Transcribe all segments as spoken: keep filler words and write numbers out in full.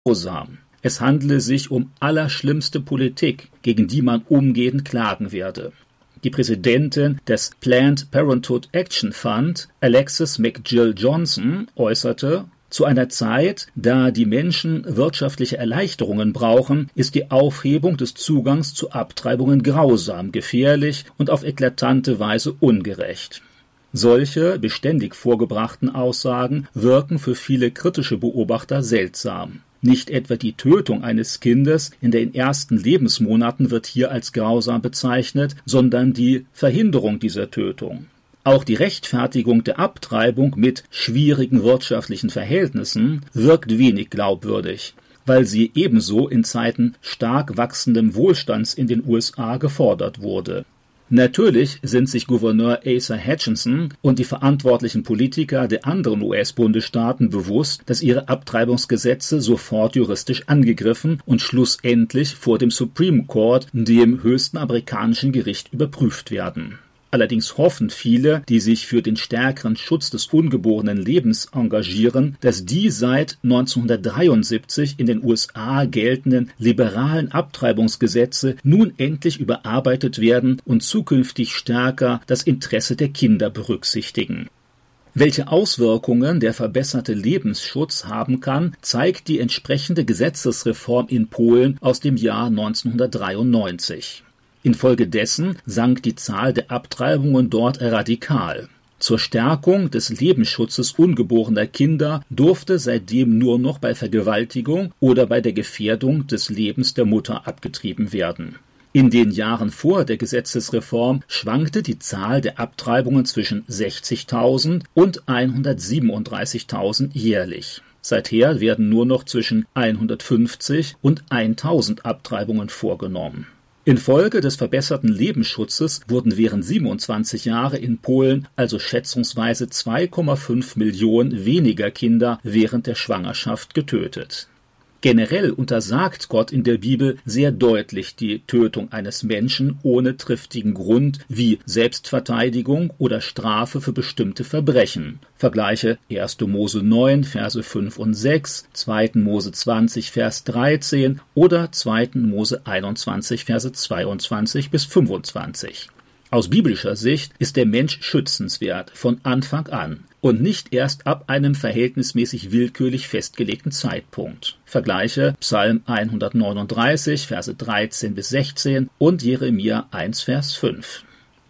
grausam. Es handele sich um allerschlimmste Politik, gegen die man umgehend klagen werde. Die Präsidentin des Planned Parenthood Action Fund, Alexis McGill Johnson, äußerte: Zu einer Zeit, da die Menschen wirtschaftliche Erleichterungen brauchen, ist die Aufhebung des Zugangs zu Abtreibungen grausam, gefährlich und auf eklatante Weise ungerecht. Solche beständig vorgebrachten Aussagen wirken für viele kritische Beobachter seltsam. Nicht etwa die Tötung eines Kindes in den ersten Lebensmonaten wird hier als grausam bezeichnet, sondern die Verhinderung dieser Tötung. Auch die Rechtfertigung der Abtreibung mit schwierigen wirtschaftlichen Verhältnissen wirkt wenig glaubwürdig, weil sie ebenso in Zeiten stark wachsendem Wohlstands in den U S A gefordert wurde. Natürlich sind sich Gouverneur Asa Hutchinson und die verantwortlichen Politiker der anderen U S-Bundesstaaten bewusst, dass ihre Abtreibungsgesetze sofort juristisch angegriffen und schlussendlich vor dem Supreme Court, dem höchsten amerikanischen Gericht, überprüft werden. Allerdings hoffen viele, die sich für den stärkeren Schutz des ungeborenen Lebens engagieren, dass die seit neunzehnhundertdreiundsiebzig in den U S A geltenden liberalen Abtreibungsgesetze nun endlich überarbeitet werden und zukünftig stärker das Interesse der Kinder berücksichtigen. Welche Auswirkungen der verbesserte Lebensschutz haben kann, zeigt die entsprechende Gesetzesreform in Polen aus dem Jahr neunzehnhundertdreiundneunzig. Infolgedessen sank die Zahl der Abtreibungen dort radikal. Zur Stärkung des Lebensschutzes ungeborener Kinder durfte seitdem nur noch bei Vergewaltigung oder bei der Gefährdung des Lebens der Mutter abgetrieben werden. In den Jahren vor der Gesetzesreform schwankte die Zahl der Abtreibungen zwischen sechzigtausend und hundertsiebenunddreißigtausend jährlich. Seither werden nur noch zwischen hundertfünfzig und tausend Abtreibungen vorgenommen. Infolge des verbesserten Lebensschutzes wurden während siebenundzwanzig Jahre in Polen also schätzungsweise zwei Komma fünf Millionen weniger Kinder während der Schwangerschaft getötet. Generell untersagt Gott in der Bibel sehr deutlich die Tötung eines Menschen ohne triftigen Grund wie Selbstverteidigung oder Strafe für bestimmte Verbrechen. Vergleiche erster Mose neun, Verse fünf und sechs, zweiter Mose zwanzig, Vers dreizehn oder zweiter Mose einundzwanzig, Verse zweiundzwanzig bis fünfundzwanzig. Aus biblischer Sicht ist der Mensch schützenswert von Anfang an und nicht erst ab einem verhältnismäßig willkürlich festgelegten Zeitpunkt. Vergleiche Psalm hundertneununddreißig, Verse dreizehn bis sechzehn und Jeremia eins, Vers fünf.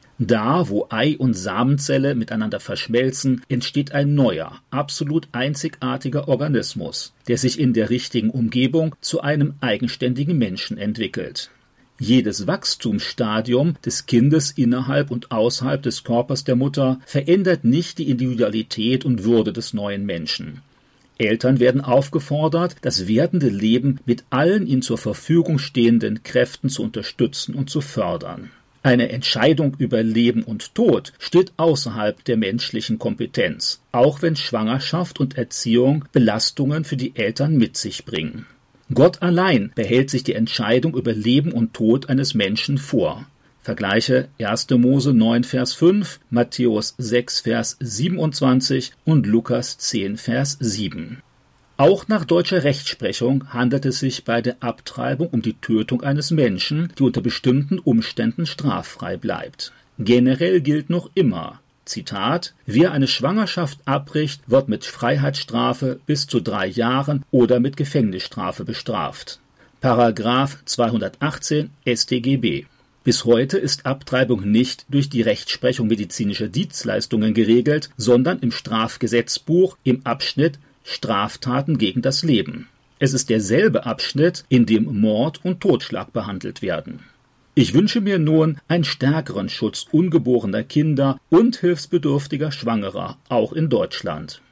Da, wo Ei und Samenzelle miteinander verschmelzen, entsteht ein neuer, absolut einzigartiger Organismus, der sich in der richtigen Umgebung zu einem eigenständigen Menschen entwickelt. Jedes Wachstumsstadium des Kindes innerhalb und außerhalb des Körpers der Mutter verändert nicht die Individualität und Würde des neuen Menschen. Eltern werden aufgefordert, das werdende Leben mit allen ihnen zur Verfügung stehenden Kräften zu unterstützen und zu fördern. Eine Entscheidung über Leben und Tod steht außerhalb der menschlichen Kompetenz, auch wenn Schwangerschaft und Erziehung Belastungen für die Eltern mit sich bringen. Gott allein behält sich die Entscheidung über Leben und Tod eines Menschen vor. Vergleiche erster Mose neun, Vers fünf, Matthäus sechs, Vers siebenundzwanzig und Lukas zehn, Vers sieben. Auch nach deutscher Rechtsprechung handelt es sich bei der Abtreibung um die Tötung eines Menschen, die unter bestimmten Umständen straffrei bleibt. Generell gilt noch immer: Zitat: Wer eine Schwangerschaft abbricht, wird mit Freiheitsstrafe bis zu drei Jahren oder mit Gefängnisstrafe bestraft. Paragraph zweihundertachtzehn S t G B. Bis heute ist Abtreibung nicht durch die Rechtsprechung medizinischer Dienstleistungen geregelt, sondern im Strafgesetzbuch im Abschnitt Straftaten gegen das Leben. Es ist derselbe Abschnitt, in dem Mord und Totschlag behandelt werden. Ich wünsche mir nun einen stärkeren Schutz ungeborener Kinder und hilfsbedürftiger Schwangerer, auch in Deutschland.